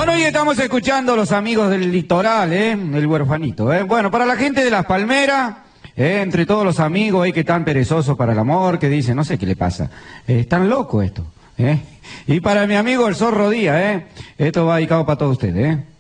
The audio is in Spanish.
Bueno, hoy estamos escuchando a los amigos del litoral, el huerfanito, Bueno, para la gente de Las Palmeras, entre todos los amigos ahí que están perezosos para el amor, que dicen, no sé qué le pasa, están locos esto, Y para mi amigo el Zorro Díaz, esto va dedicado para todos ustedes,